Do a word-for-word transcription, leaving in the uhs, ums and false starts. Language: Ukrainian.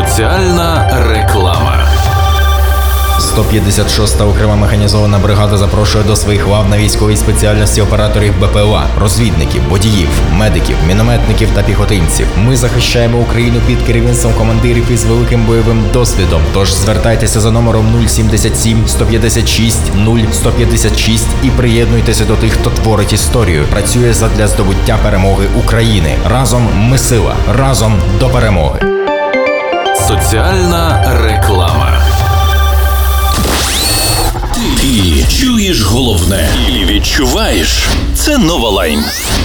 Соціальна реклама. сто п'ятдесят шоста окрема механізована бригада запрошує до своїх лав на військовій спеціальності операторів БПЛА, розвідників, водіїв, медиків, мінометників та піхотинців. Ми захищаємо Україну під керівництвом командирів із великим бойовим досвідом. Тож звертайтеся за номером нуль сімдесят сім сто п'ятдесят шість нуль сто п'ятдесят шість і приєднуйтеся до тих, хто творить історію, працює задля здобуття перемоги України. Разом ми сила, разом до перемоги. Соціальна реклама. Ти чуєш головне і відчуваєш – це Новолайн.